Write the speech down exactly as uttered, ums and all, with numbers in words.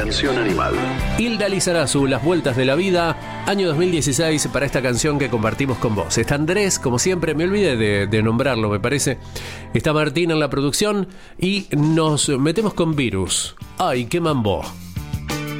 Canción Animal. Hilda Lizarazu, Las Vueltas de la Vida, año dos mil dieciséis, para esta canción que compartimos con vos. Está Andrés, como siempre, me olvidé de, de nombrarlo, me parece. Está Martín en la producción y nos metemos con Virus. ¡Ay, qué mambo!